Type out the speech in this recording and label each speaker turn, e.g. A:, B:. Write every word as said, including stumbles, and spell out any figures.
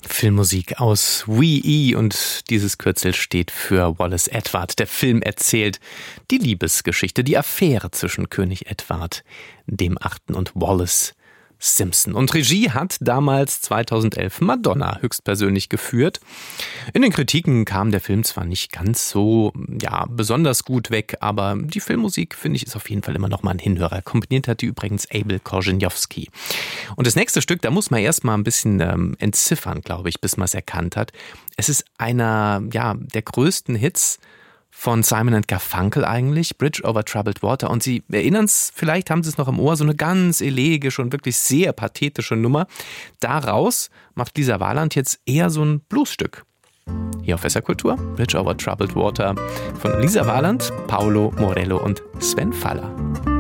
A: Filmmusik aus Wee-E und dieses Kürzel steht für Wallace Edward. Der Film erzählt die Liebesgeschichte, die Affäre zwischen König Edward dem Achten und Wallace Simpson. Und Regie hat damals zweitausendelf Madonna höchstpersönlich geführt. In den Kritiken kam der Film zwar nicht ganz so, ja, besonders gut weg, aber die Filmmusik, finde ich, ist auf jeden Fall immer noch mal ein Hinhörer. Komponiert hat die übrigens Abel Korzeniowski. Und das nächste Stück, da muss man erst mal ein bisschen ähm, entziffern, glaube ich, bis man es erkannt hat. Es ist einer, ja, der größten Hits von Simon and Garfunkel eigentlich, Bridge over Troubled Water. Und Sie erinnern es, vielleicht haben Sie es noch im Ohr, so eine ganz elegische und wirklich sehr pathetische Nummer. Daraus macht Lisa Warland jetzt eher so ein Bluesstück. Hier auf S R Kultur, Bridge over Troubled Water von Lisa Warland, Paolo Morello und Sven Faller.